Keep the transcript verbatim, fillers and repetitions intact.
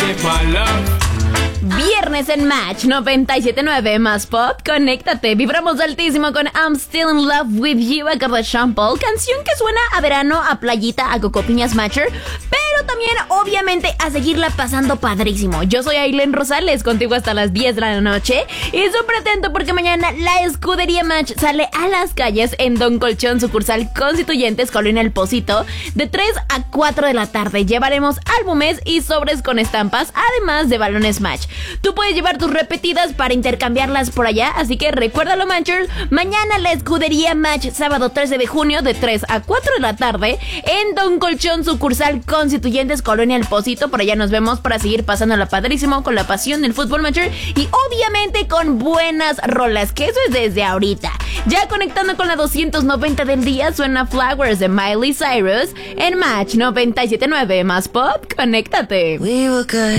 with my love. Viernes en Match noventa y siete punto nueve más pop, conéctate, vibramos altísimo con I'm Still in Love with You a cargo de Sean Paul, canción que suena a verano, a playita, a cocopiñas matcher, pero también obviamente a seguirla pasando padrísimo. Yo soy Aileen Rosales, contigo hasta las diez de la noche y súper atento porque mañana la Escudería Match sale a las calles en Don Colchón, sucursal Constituyentes, Colonia El Pocito, de tres a cuatro de la tarde. Llevaremos álbumes y sobres con estampas, además de balones Match. Tú puedes llevar tus repetidas para intercambiarlas por allá, así que recuérdalo, Matchers, mañana la Escudería Match, sábado trece de junio de tres a cuatro de la tarde en Don Colchón, sucursal Constituyentes, Colonia El Pocito. Por allá nos vemos para seguir pasándola padrísimo con la pasión del fútbol, Matcher, y obviamente con buenas rolas, que eso es desde ahorita. Ya conectando con la doscientos noventa del día, suena Flowers de Miley Cyrus en Match noventa y siete punto nueve más pop, conéctate. We were good.